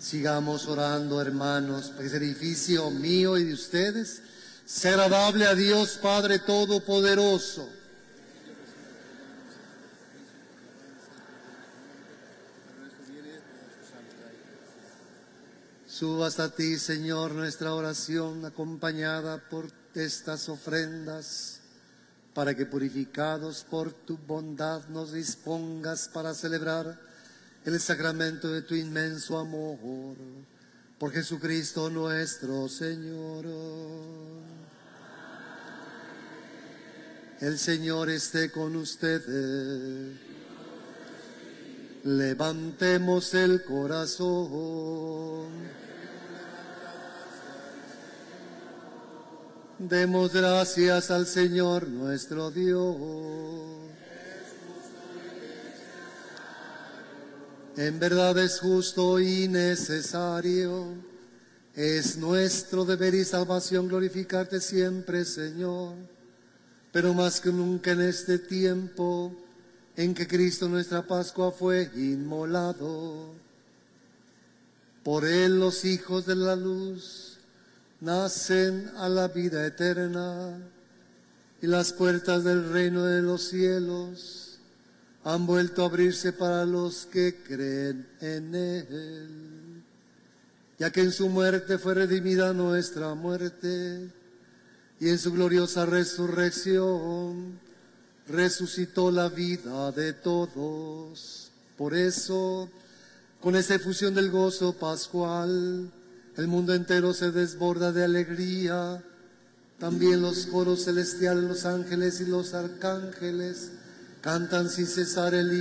Sigamos orando, hermanos, para que ese edificio mío y de ustedes sea agradable a Dios Padre Todopoderoso. Suba hasta ti, Señor, nuestra oración acompañada por estas ofrendas, para que purificados por tu bondad nos dispongas para celebrar el sacramento de tu inmenso amor. Por Jesucristo nuestro Señor. El Señor esté con ustedes. Levantemos el corazón. Demos gracias al Señor nuestro Dios. En verdad es justo y necesario. Es nuestro deber y salvación glorificarte siempre, Señor. Pero más que nunca en este tiempo en que Cristo nuestra Pascua fue inmolado. Por Él los hijos de la luz nacen a la vida eterna, y las puertas del reino de los cielos han vuelto a abrirse para los que creen en Él. Ya que en su muerte fue redimida nuestra muerte, y en su gloriosa resurrección resucitó la vida de todos. Por eso, con esa efusión del gozo pascual, el mundo entero se desborda de alegría. También los coros celestiales, los ángeles y los arcángeles cantan sin cesar el